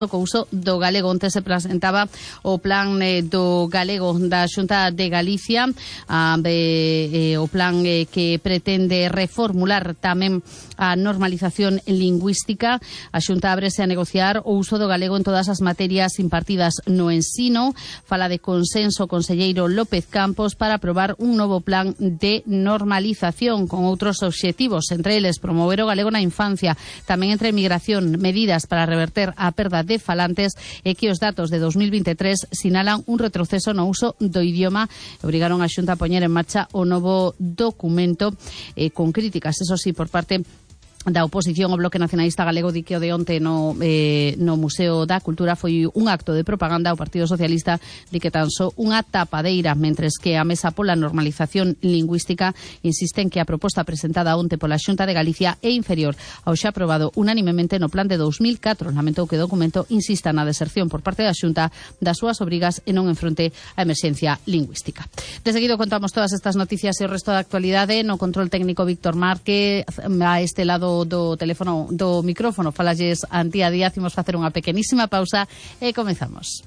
co uso do galego. Onte se presentaba o plan do galego da Xunta de Galicia, o plan que pretende reformular tamén a normalización lingüística. A Xunta ábrese a negociar o uso do galego en todas as materias impartidas no ensino. Fala de consenso o conselleiro López Campos para aprobar un novo plan de normalización con outros obxectivos, entre eles promover o galego na infancia, tamén entre migración, medidas para reverter a perda de falantes, e que os datos de 2023 sinalan un retroceso no uso do idioma. Obrigaron a Xunta a poñer en marcha o novo documento con críticas, eso sí, por parte da oposición. O Bloque Nacionalista Galego di que o de onte no Museo da Cultura foi un acto de propaganda. O Partido Socialista di que tan só unha tapadeira, mentres que a Mesa pola Normalización Lingüística insiste en que a proposta presentada onte pola Xunta de Galicia é inferior ao xa aprobado unanimemente no plan de 2004. Lamentou que o documento insista na deserción por parte da Xunta das súas obrigas e non enfronte a emerxencia lingüística. De seguido contamos todas estas noticias e o resto da actualidade. No control técnico Víctor Márquez, a este lado do teléfono, do micrófono, falalles Antía Díaz. Imos facer unha pequenísima pausa e comezamos.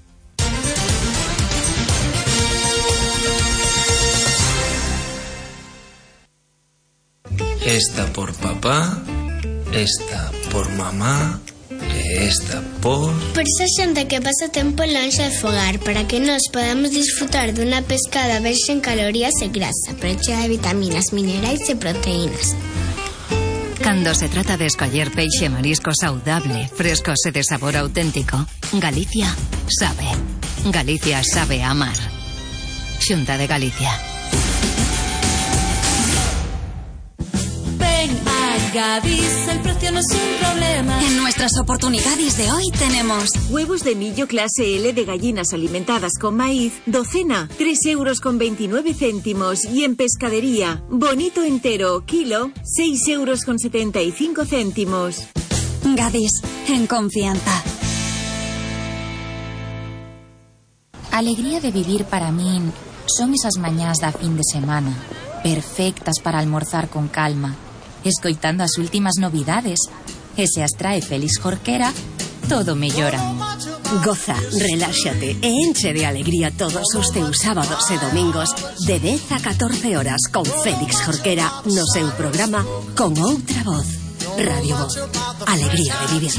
Esta por papá, esta por mamá, e esta por... Por esa xente que pasa tempo lonxe de fogar, para que nos podamos disfrutar dunha pescada verxe en calorías e grasa, pero chea de vitaminas, minerais e proteínas. Cando se trata de escoller peixe e marisco saudable, frescos e de sabor auténtico, Galicia sabe. Galicia sabe amar. Xunta de Galicia. Ven a Gadis, el precio no es un problema. En nuestras oportunidades de hoy tenemos huevos de millo clase L de gallinas alimentadas con maíz, docena, 3,29 €. Y en pescadería, bonito entero, kilo, 6,75 €. Gadis, en confianza. Alegría de vivir para min son esas mañás da fin de semana, perfectas para almorzar con calma, escoitando as últimas novidades, e se as trae Félix Jorquera, todo mellora. Goza, reláxate e enche de alegría todos os teus sábados e domingos de 10 a 14 horas con Félix Jorquera no seu programa Con Outra Voz. Radio Voz. Alegría de vivir.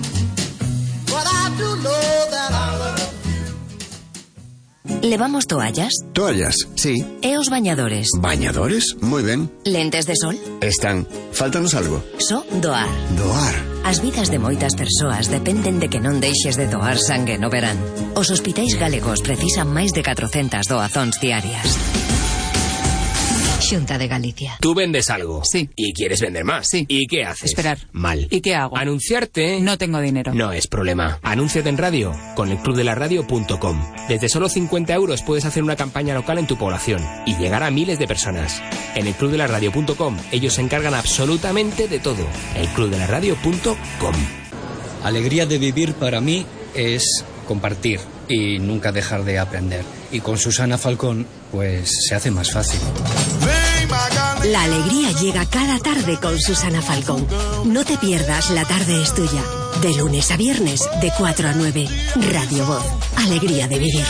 Levamos toallas? Toallas, sí. E os bañadores? ¿Bañadores? Muy ben. Lentes de sol? Están. Fáltanos algo. Só doar. Doar. As vidas de moitas persoas dependen de que non deixes de doar sangue no verán. Os hospitais galegos precisan máis de 400 doazóns diarias. Xunta de Galicia. Tú vendes algo. Sí. Y quieres vender más. Sí. ¿Y qué haces? Esperar. Mal. ¿Y qué hago? Anunciarte. No tengo dinero. No es problema. Anúnciate en radio con elclubdelaradio.com. Desde solo 50 € puedes hacer una campaña local en tu población y llegar a miles de personas. En elclubdelaradio.com ellos se encargan absolutamente de todo. elclubdelaradio.com. Alegría de vivir para mí es compartir y nunca dejar de aprender. Y con Susana Falcón, pues se hace más fácil. La alegría llega cada tarde con Susana Falcón. No te pierdas La Tarde es Tuya. De lunes a viernes, de 4 a 9. Radio Voz. Alegría de vivir.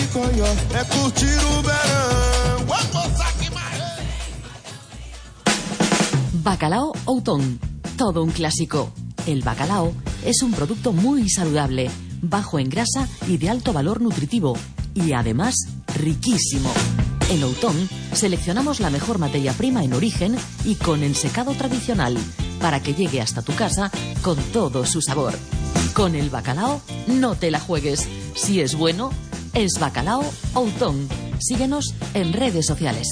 Bacalao Outón. Todo un clásico. El bacalao es un producto muy saludable, bajo en grasa y de alto valor nutritivo. Y además, riquísimo. En Outón seleccionamos la mejor materia prima en origen y con ensecado tradicional para que llegue hasta tu casa con todo su sabor. Con el bacalao no te la juegues. Si es bueno, es Bacalao Outón. Síguenos en redes sociales.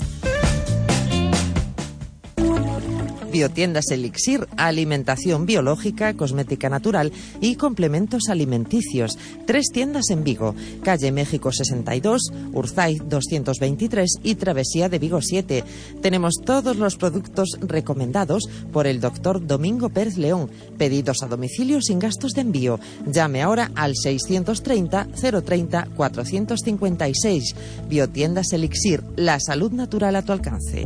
Biotiendas Elixir, alimentación biológica, cosmética natural y complementos alimenticios. 3 tiendas en Vigo, calle México 62, Urzaiz 223 y Travesía de Vigo 7. Tenemos todos los productos recomendados por el doctor Domingo Pérez León. Pedidos a domicilio sin gastos de envío. Llame ahora al 630 030 456. Biotiendas Elixir, la salud natural a tu alcance.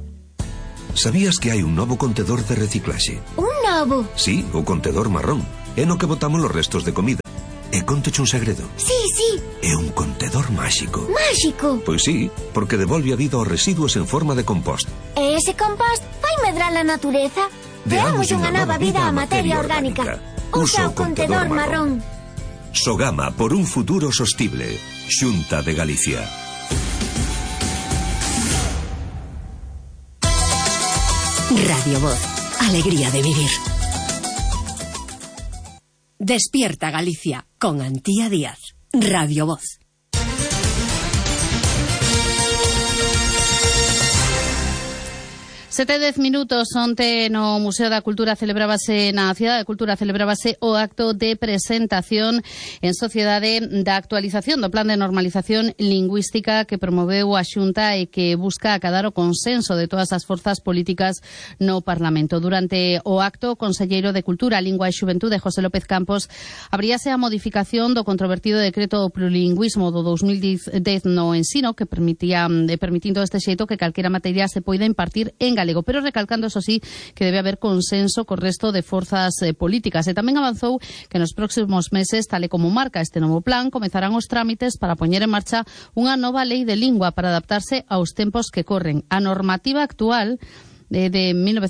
¿Sabías que hai un novo contedor de reciclaxe? Un novo? Sí, o contedor marrón. é no que botamos os restos de comida. E contoche un segredo. Sí. É un contedor máxico. Máxico? Pois sí, porque devolve a vida aos residuos en forma de compost. E ese compost vai medrar a natureza? Deamos unha nova vida á materia orgánica. Usa o contedor marrón. Sogama por un futuro sostible. Xunta de Galicia. Radio Voz. Alegría de vivir. Despierta Galicia con Antía Díaz. Radio Voz. 7:10 minutos. Onte no Museo da Cultura celebrábase, na Cidade da Cultura celebrábase o acto de presentación en sociedade da actualización do Plan de Normalización Lingüística que promoveu a Xunta e que busca acadar o consenso de todas as forzas políticas no Parlamento. Durante o acto, o conselleiro de Cultura, Lingua e Xuventude, José López Campos, abríase a modificación do controvertido decreto do plurilingüismo do 2010 no ensino que permitindo deste xeito que calquera materia se poida impartir en galego, pero recalcando, eso sí, que debe haber consenso co resto de forzas políticas. E tamén avanzou que nos próximos meses, tal e como marca este novo plan, comezarán os trámites para poñer en marcha unha nova lei de lingua para adaptarse aos tempos que corren. A normativa actual de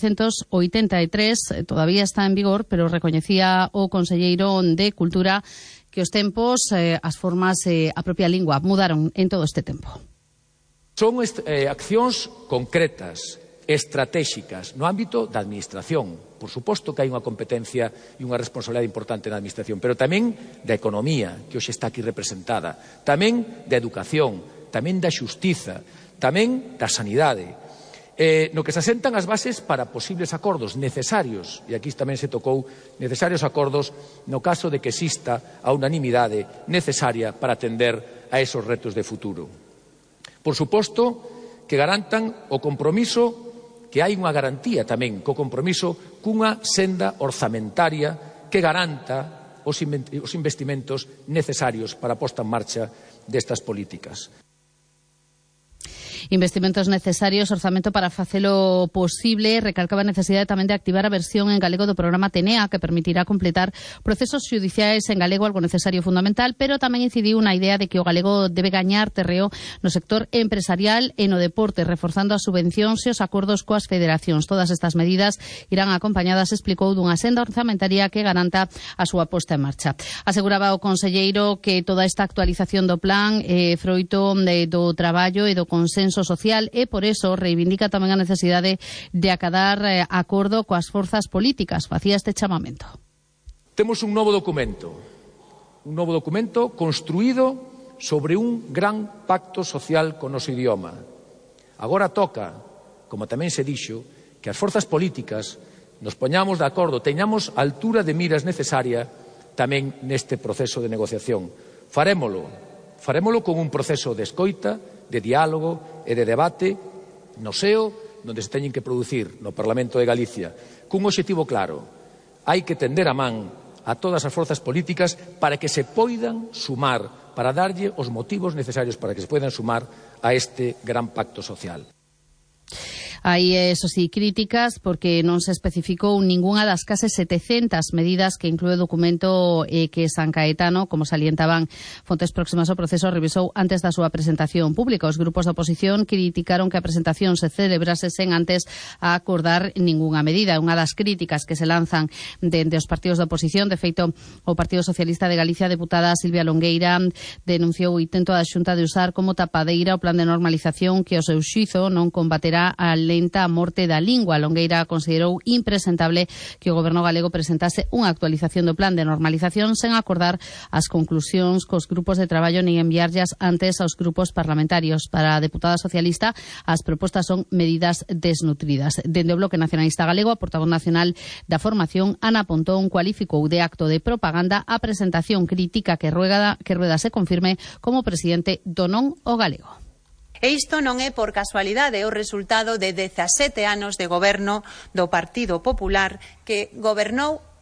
1983 todavía está en vigor, pero recoñecía o conselleiro de Cultura que os tempos, as formas, a propia lingua mudaron en todo este tempo. Son accións concretas, estratégicas no ámbito da administración. Por suposto que hai unha competencia e unha responsabilidade importante na administración, pero tamén da economía, que hoxe está aquí representada, tamén da educación, tamén da xustiza, tamén da sanidade, no que se asentan as bases para posibles acordos necesarios, e aquí tamén se tocou necesarios acordos no caso de que exista a unanimidade necesaria para atender a esos retos de futuro. Por suposto que garantan o compromiso, que hai unha garantía tamén co compromiso cunha senda orzamentaria que garanta os investimentos necesarios para a posta en marcha destas políticas. Investimentos necesarios, orzamento para facelo posible. Recalcaba a necesidade tamén de activar a versión en galego do programa Tenea, que permitirá completar procesos xudiciais en galego, algo necesario e fundamental, pero tamén incidiu na idea de que o galego debe gañar terreo no sector empresarial e no deporte, reforzando as subvencións e os acordos coas federacións. Todas estas medidas irán acompañadas, explicou, dunha senda orzamentaria que garanta a súa posta en marcha. Aseguraba o conselleiro que toda esta actualización do plan é froito do traballo e do consenso social e por eso reivindica tamén a necesidade de acadar acordo coas forzas políticas. Facía este chamamento. Temos un novo documento construído sobre un gran pacto social con o noso idioma. Agora toca, como tamén se dixo, que as forzas políticas nos poñamos de acordo, teñamos a altura de miras necesaria tamén neste proceso de negociación. Farémolo con un proceso de escoita, de diálogo e de debate no seo onde se teñen que producir no Parlamento de Galicia, cun obxectivo claro: hai que tender a man a todas as forzas políticas para que se poidan sumar, para darlle os motivos necesarios para que se poidan sumar a este gran pacto social. Hai, eso sí, críticas porque non se especificou ningunha das case 700 medidas que inclúe o documento que San Caetano, como salientaban fontes próximas ao proceso, revisou antes da súa presentación pública. Os grupos da oposición criticaron que a presentación se celebrase sen antes a acordar ningunha medida. Unha das críticas que se lanzan dende os partidos da oposición, de feito, o Partido Socialista de Galicia, a deputada Silvia Longueira, denunciou o intento da Xunta de usar como tapadeira o plan de normalización que o seu xuízo non combaterá a lenta morte da lingua. Longueira considerou impresentable que o Goberno galego presentase unha actualización do plan de normalización sen acordar as conclusións cos grupos de traballo nin enviarllas antes aos grupos parlamentarios. Para a deputada socialista, as propostas son medidas desnutridas. Dende o Bloque Nacionalista Galego, a portavoz nacional da formación, Ana Pontón, cualificou de acto de propaganda a presentación crítica que Rueda se confirme como presidente do Non o Galego. E isto non é por casualidade, é o resultado de 17 anos de goberno do Partido Popular, que gobernou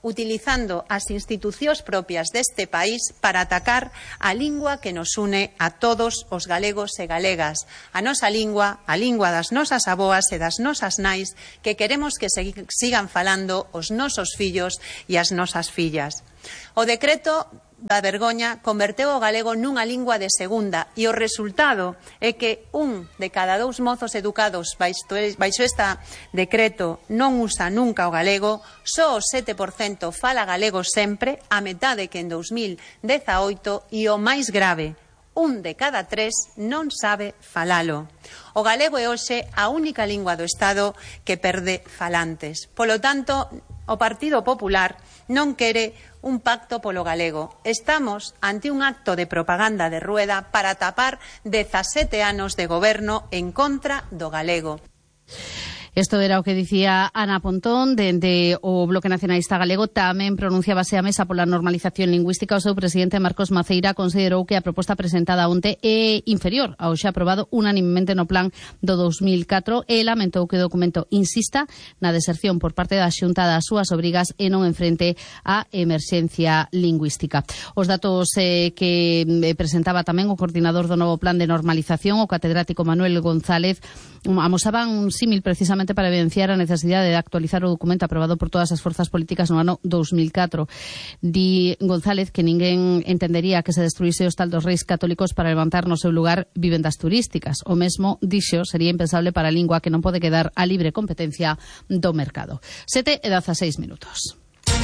utilizando as institucións propias deste país para atacar a lingua que nos une a todos os galegos e galegas, a nosa lingua, a lingua das nosas aboas e das nosas nais, que queremos que sigan falando os nosos fillos e as nosas fillas. O decreto da vergoña converteu o galego nunha lingua de segunda e o resultado é que 1 de cada 2 mozos educados baixo este decreto non usa nunca o galego, só o 7% fala galego sempre, a metade que en 2018 e o máis grave, 1 de cada 3 non sabe falalo. O galego é hoxe a única lingua do Estado que perde falantes. Polo tanto, o Partido Popular non quere un pacto polo galego. Estamos ante un acto de propaganda de rueda para tapar 17 anos de goberno en contra do galego. Isto era o que dicía Ana Pontón dende o Bloque Nacionalista Galego. Tamén pronunciábase a mesa pola normalización lingüística. O seu presidente Marcos Maceira considerou que a proposta presentada onte é inferior ao xa aprobado unanimemente no plan do 2004 e lamentou que o documento insista na deserción por parte da Xunta das súas obrigas e non enfrente a emerxencia lingüística. Os datos que presentaba tamén o coordinador do novo plan de normalización, o catedrático Manuel González, amosaban un símil precisamente para evidenciar a necesidade de actualizar o documento aprobado por todas as forzas políticas no ano 2004. Di González que ninguén entendería que se destruíse o hostal dos Reis Católicos para levantar no seu lugar vivendas turísticas. O mesmo, dixo, sería impensable para a lingua que non pode quedar a libre competencia do mercado. 7:16 minutos.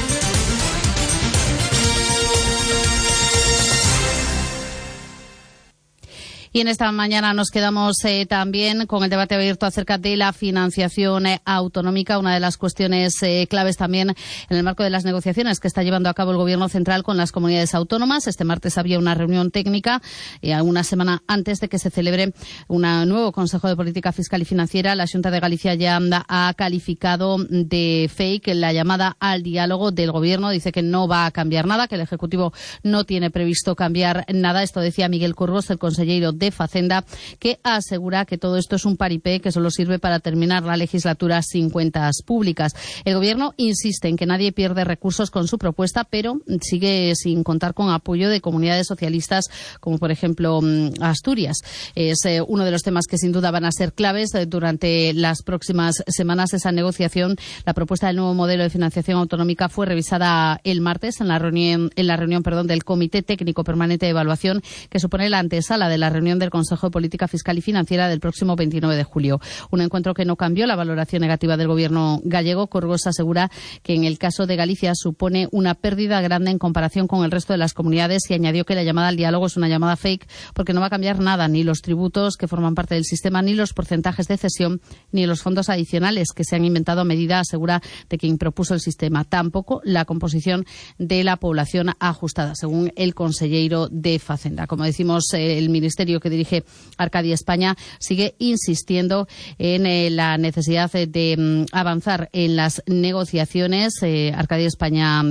Y en esta mañana nos quedamos también con el debate abierto acerca de la financiación autonómica, una de las cuestiones claves también en el marco de las negociaciones que está llevando a cabo el Gobierno central con las comunidades autónomas. Este martes había una reunión técnica, una semana antes de que se celebre un nuevo Consejo de Política Fiscal y Financiera. La Xunta de Galicia ya ha calificado de fake la llamada al diálogo del Gobierno. Dice que no va a cambiar nada, que el Ejecutivo no tiene previsto cambiar nada. Esto decía Miguel Curvos, el consellero de Facenda, que asegura que todo esto es un paripé que solo sirve para terminar la legislatura sin cuentas públicas. El Gobierno insiste en que nadie pierde recursos con su propuesta, pero sigue sin contar con apoyo de comunidades socialistas como, por ejemplo, Asturias. Es uno de los temas que sin duda van a ser claves durante las próximas semanas de esa negociación. La propuesta del nuevo modelo de financiación autonómica fue revisada el martes en la reunión del Comité Técnico Permanente de Evaluación, que supone la antesala de la reunión del Consejo de Política Fiscal y Financiera del próximo 29 de julio. Un encuentro que no cambió la valoración negativa del Gobierno gallego. Corgos asegura que en el caso de Galicia supone una pérdida grande en comparación con el resto de las comunidades y añadió que la llamada al diálogo es una llamada fake porque no va a cambiar nada, ni los tributos que forman parte del sistema, ni los porcentajes de cesión, ni los fondos adicionales que se han inventado a medida, asegura, de quien propuso el sistema. Tampoco la composición de la población ajustada, según el consellero de Facenda. Como decimos, el Ministerio que dirige Arcadia España sigue insistiendo en la necesidad de avanzar en las negociaciones. Arcadia España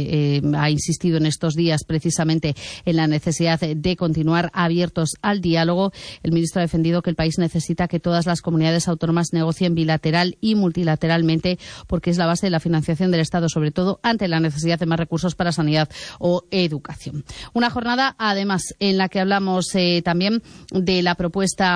ha insistido en estos días precisamente en la necesidad de continuar abiertos al diálogo. El ministro ha defendido que el país necesita que todas las comunidades autónomas negocien bilateral y multilateralmente porque es la base de la financiación del Estado, sobre todo ante la necesidad de más recursos para sanidad o educación. Una jornada, además, en la que hablamos también de la propuesta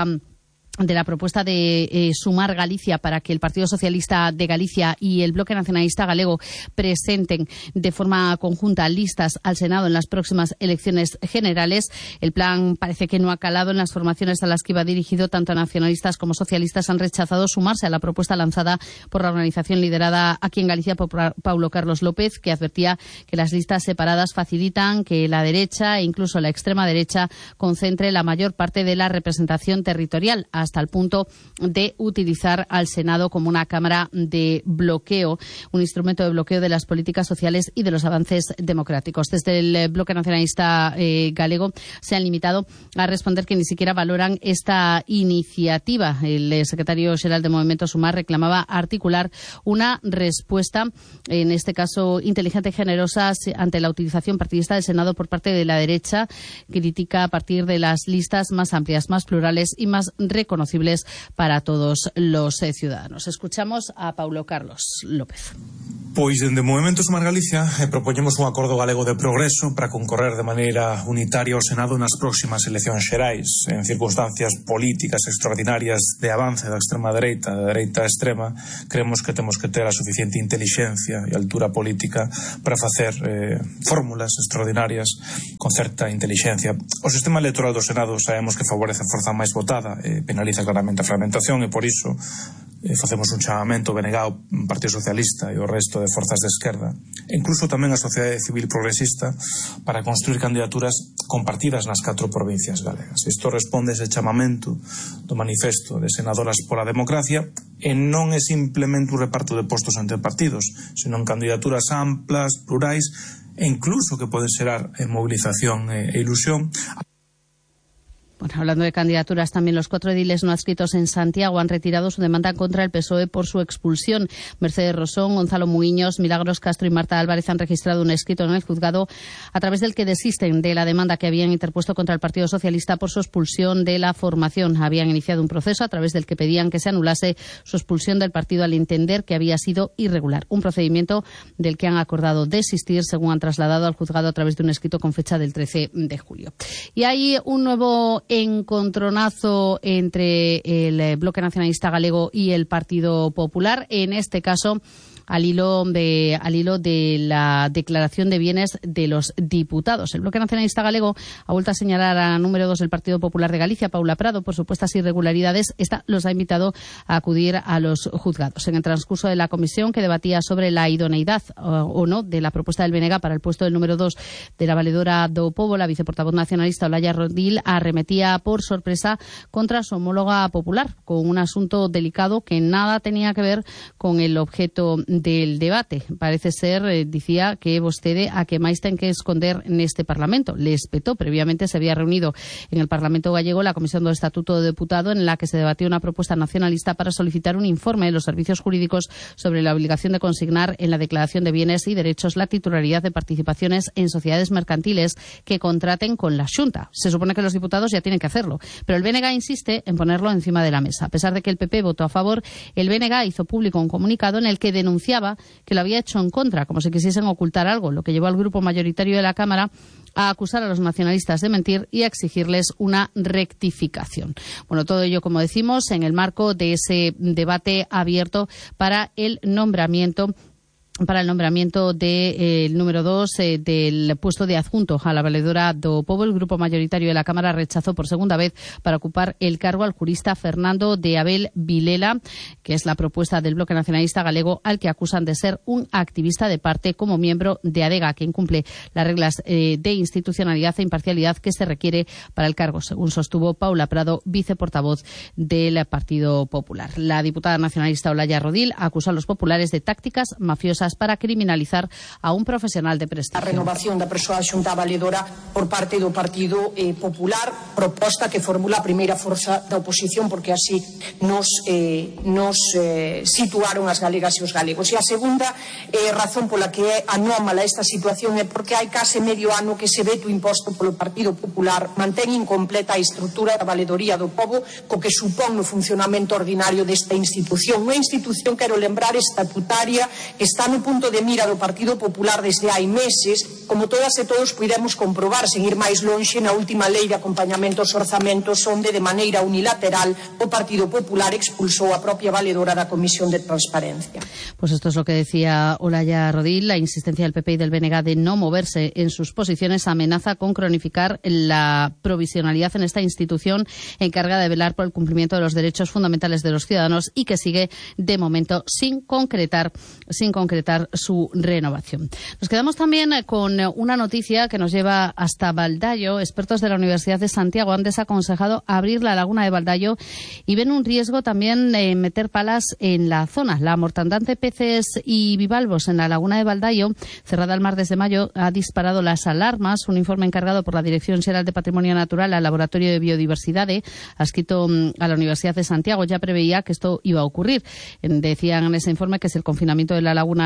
de sumar Galicia para que el Partido Socialista de Galicia y el Bloque Nacionalista Galego presenten de forma conjunta listas al Senado en las próximas elecciones generales. El plan parece que no ha calado en las formaciones a las que iba dirigido. Tanto nacionalistas como socialistas han rechazado sumarse a la propuesta lanzada por la organización liderada aquí en Galicia por Paulo Carlos López, que advertía que las listas separadas facilitan que la derecha e incluso la extrema derecha concentre la mayor parte de la representación territorial, hasta el punto de utilizar al Senado como una cámara de bloqueo, un instrumento de bloqueo de las políticas sociales y de los avances democráticos. Desde el Bloque Nacionalista Galego se han limitado a responder que ni siquiera valoran esta iniciativa. El secretario general del Movimiento Sumar reclamaba articular una respuesta, en este caso inteligente y generosa, ante la utilización partidista del Senado por parte de la derecha. Critica a partir de las listas más amplias, más plurales y más reconocibles para todos los ciudadanos. Escuchamos a Paulo Carlos López. Pois, dende Movemento Sumar Galicia, propoñemos un acordo galego de progreso para concorrer de maneira unitaria ao Senado nas próximas eleccións xerais. En circunstancias políticas extraordinarias de avance da extrema dereita, da dereita extrema, creemos que temos que ter a suficiente inteligencia e altura política para facer fórmulas extraordinarias con certa inteligencia. O sistema electoral do Senado sabemos que favorece a forza máis votada, penaliza claramente a fragmentación e por iso facemos un chamamento BNG ao Partido Socialista e o resto de forzas de esquerda, e incluso tamén a sociedade civil progresista, para construir candidaturas compartidas nas 4 provincias galegas. Isto responde a ese chamamento do manifesto de Senadoras pola Democracia, e non é simplemente un reparto de postos entre partidos, senón candidaturas amplas, plurais, e incluso que poden xerar movilización e ilusión. Bueno, hablando de candidaturas, también los 4 ediles no adscritos en Santiago han retirado su demanda contra el PSOE por su expulsión. Mercedes Rosón, Gonzalo Muiños, Milagros Castro y Marta Álvarez han registrado un escrito en el juzgado a través del que desisten de la demanda que habían interpuesto contra el Partido Socialista por su expulsión de la formación. Habían iniciado un proceso a través del que pedían que se anulase su expulsión del partido al entender que había sido irregular. Un procedimiento del que han acordado desistir, según han trasladado al juzgado a través de un escrito con fecha del 13 de julio. Y hay un nuevo encontronazo entre el Bloque Nacionalista Galego y el Partido Popular, en este caso al hilo de la declaración de bienes de los diputados. El Bloque Nacionalista Galego ha vuelto a señalar a la número 2 del Partido Popular de Galicia, Paula Prado, por supuestas irregularidades. Esta los ha invitado a acudir a los juzgados. En el transcurso de la comisión que debatía sobre la idoneidad o no de la propuesta del BNG para el puesto del número 2 de la valedora do Pobo, la viceportavoz nacionalista Olaya Rodil arremetía por sorpresa contra su homóloga popular, con un asunto delicado que nada tenía que ver con el objeto del debate. Parece ser, dicía, que vostede a que máis ten que esconder neste Parlamento. Le espetou. Previamente se había reunido en el Parlamento gallego la Comisión do Estatuto do Deputado, en la que se debatió una propuesta nacionalista para solicitar un informe de los servicios jurídicos sobre la obligación de consignar en la declaración de bienes y derechos la titularidad de participaciones en sociedades mercantiles que contraten con la Xunta. Se supone que los diputados ya tienen que hacerlo, pero el BNG insiste en ponerlo encima de la mesa. A pesar de que el PP votó a favor, el BNG hizo público un comunicado en el que denunciaba que lo había hecho en contra, como si quisiesen ocultar algo, lo que llevó al grupo mayoritario de la Cámara a acusar a los nacionalistas de mentir y a exigirles una rectificación. Bueno, todo ello, como decimos, en el marco de ese debate abierto para el nombramiento del número 2 del puesto de adjunto a la valedora do Pobo. El grupo mayoritario de la Cámara rechazó por segunda vez para ocupar el cargo al jurista Fernando de Abel Vilela, que es la propuesta del Bloque Nacionalista Galego, al que acusan de ser un activista de parte como miembro de ADEGA, que incumple las reglas de institucionalidad e imparcialidad que se requiere para el cargo, según sostuvo Paula Prado, viceportavoz del Partido Popular. La diputada nacionalista Olaya Rodil acusó a los populares de tácticas mafiosas para criminalizar a un profesional de prestigio. A renovación da persoa xunta valedora por parte do Partido Popular, proposta que formula a primeira forza da oposición, porque así nos situaron as galegas e os galegos. E a segunda razón pola que é anómala esta situación é porque hai case medio ano que ese veto imposto polo Partido Popular mantén incompleta a estrutura da valedoría do Pobo, co que supón no funcionamento ordinario desta institución. Unha institución, quero lembrar, estatutaria, que está no punto de mira do Partido Popular desde hai meses, como todas e todos puidemos comprobar, sen ir máis lonxe, na última lei de acompañamento aos orzamentos, onde de maneira unilateral o Partido Popular expulsou a propia valedora da Comisión de Transparencia. Pues esto es lo que decía Olaya Rodil. La insistencia del PP y del BNG de no moverse en sus posiciones amenaza con cronificar la provisionalidad en esta institución encargada de velar por el cumplimiento de los derechos fundamentales de los ciudadanos y que sigue de momento sin concretar su renovación. Nos quedamos también con una noticia que nos lleva hasta Baldayo. Expertos de la Universidad de Santiago han desaconsejado abrir la laguna de Baldayo y ven un riesgo también de meter palas en la zona. La mortandad de peces y bivalvos en la laguna de Baldayo, cerrada al mar desde mayo, ha disparado las alarmas. Un informe encargado por la Dirección Xeral de Patrimonio Natural al Laboratorio de Biodiversidad, adscrito a la Universidad de Santiago, ya preveía que esto iba a ocurrir. Decían en ese informe que si el confinamiento de la laguna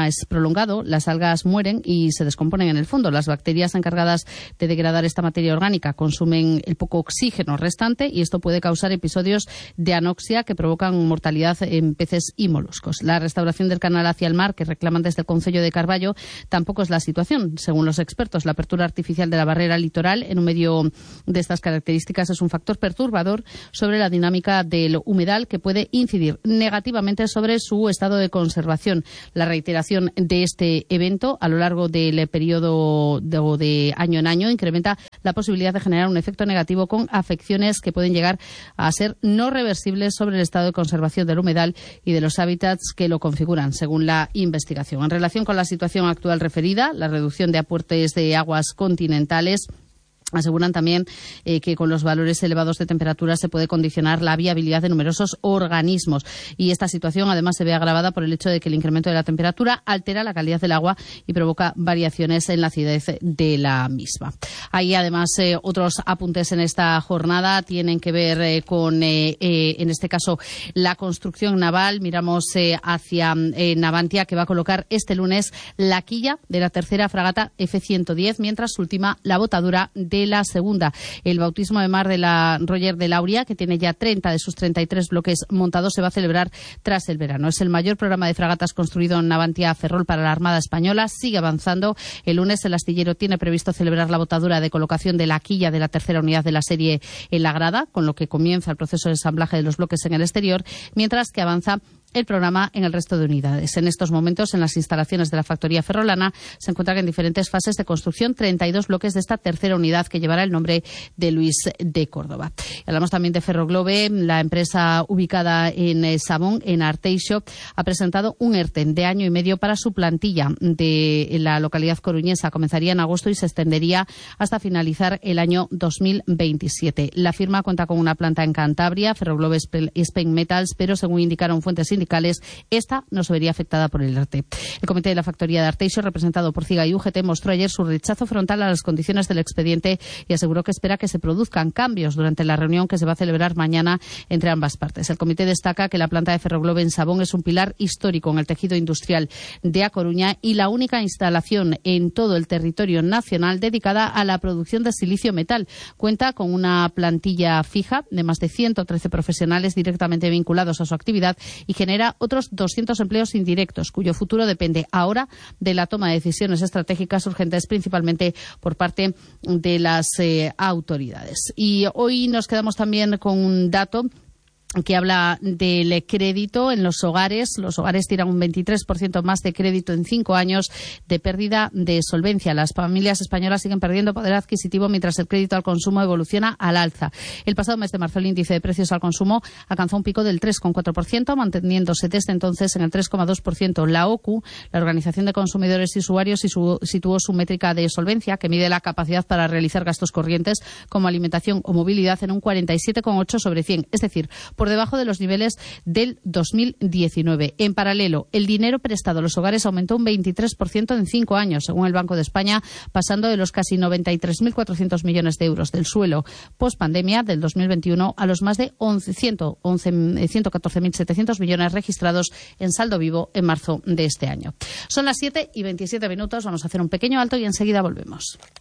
es prolongado, las algas mueren y se descomponen en el fondo. Las bacterias encargadas de degradar esta materia orgánica consumen el poco oxígeno restante y esto puede causar episodios de anoxia que provocan mortalidad en peces y moluscos. La restauración del canal hacia el mar, que reclaman desde el Concello de Carballo, tampoco es la situación. Según los expertos, la apertura artificial de la barrera litoral en un medio de estas características es un factor perturbador sobre la dinámica del humedal que puede incidir negativamente sobre su estado de conservación. La reiteración de este evento a lo largo del periodo de año en año incrementa la posibilidad de generar un efecto negativo con afecciones que pueden llegar a ser no reversibles sobre el estado de conservación del humedal y de los hábitats que lo configuran, según la investigación. En relación con la situación actual referida, la reducción de aportes de aguas continentales, aseguran también que con los valores elevados de temperatura se puede condicionar la viabilidad de numerosos organismos. Y esta situación además se ve agravada por el hecho de que el incremento de la temperatura altera la calidad del agua y provoca variaciones en la acidez de la misma. Hay además otros apuntes en esta jornada, tienen que ver con, en este caso, la construcción naval. Miramos hacia Navantia, que va a colocar este lunes la quilla de la tercera fragata F-110, mientras ultima la botadura de la segunda. El bautismo de mar de la Roger de Lauria, que tiene ya 30 de sus 33 bloques montados, se va a celebrar tras el verano. Es el mayor programa de fragatas construido en Navantia Ferrol para la Armada Española. Sigue avanzando. El lunes el astillero tiene previsto celebrar la botadura de colocación de la quilla de la tercera unidad de la serie en la grada, con lo que comienza el proceso de ensamblaje de los bloques en el exterior, mientras que avanza el programa en el resto de unidades. En estos momentos, en las instalaciones de la factoría ferrolana, se encuentran en diferentes fases de construcción 32 bloques de esta tercera unidad que llevará el nombre de Luis de Córdoba. Hablamos también de Ferroglobe. La empresa ubicada en Sabón, en Arteixo, ha presentado un ERTE de año y medio para su plantilla de la localidad coruñesa. Comenzaría en agosto y se extendería hasta finalizar el año 2027. La firma cuenta con una planta en Cantabria, Ferroglobe Spain Metals, pero según indicaron fuentes sindicales, esta no se vería afectada por el ERTE. El comité de la factoría de Arteixo, representado por CIGA y UGT, mostró ayer su rechazo frontal a las condiciones del expediente y aseguró que espera que se produzcan cambios durante la reunión que se va a celebrar mañana entre ambas partes. El comité destaca que la planta de Ferroglobe en Sabón es un pilar histórico en el tejido industrial de A Coruña y la única instalación en todo el territorio nacional dedicada a la producción de silicio metal. Cuenta con una plantilla fija de más de 113 profesionales directamente vinculados a su actividad y genera otros 200 empleos indirectos, cuyo futuro depende ahora de la toma de decisiones estratégicas urgentes, principalmente por parte de las autoridades. Y hoy nos quedamos también con un dato que habla del crédito en los hogares. Los hogares tiran un 23% más de crédito en 5 años de pérdida de solvencia. Las familias españolas siguen perdiendo poder adquisitivo mientras el crédito al consumo evoluciona al alza. El pasado mes de marzo el índice de precios al consumo alcanzó un pico del 3,4%, manteniéndose desde entonces en el 3,2%. La OCU, la Organización de Consumidores y Usuarios, situó su métrica de solvencia, que mide la capacidad para realizar gastos corrientes como alimentación o movilidad, en un 47,8 sobre 100, es decir, por debajo de los niveles del 2019. En paralelo, el dinero prestado a los hogares aumentó un 23% en 5 años, según el Banco de España, pasando de los casi 93.400 millones de euros del suelo post-pandemia del 2021 a los más de 114.700 millones registrados en saldo vivo en marzo de este año. Son las 7:27. Vamos a hacer un pequeño alto y enseguida volvemos.